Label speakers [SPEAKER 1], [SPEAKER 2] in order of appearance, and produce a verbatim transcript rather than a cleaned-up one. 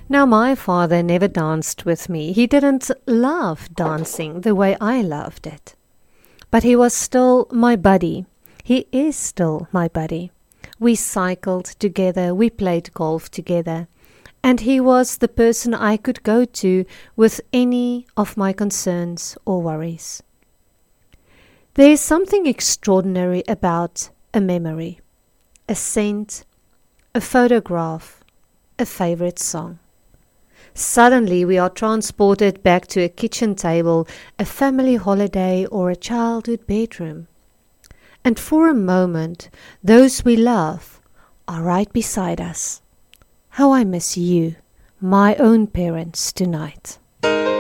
[SPEAKER 1] Now, my father never danced with me. He didn't love dancing the way I loved it. But he was still my buddy. He is still my buddy. We cycled together, we played golf together, and he was the person I could go to with any of my concerns or worries. There is something extraordinary about a memory, a scent, a photograph, a favorite song. Suddenly we are transported back to a kitchen table, a family holiday, or a childhood bedroom. And for a moment, those we love are right beside us. How I miss you, my own parents, tonight.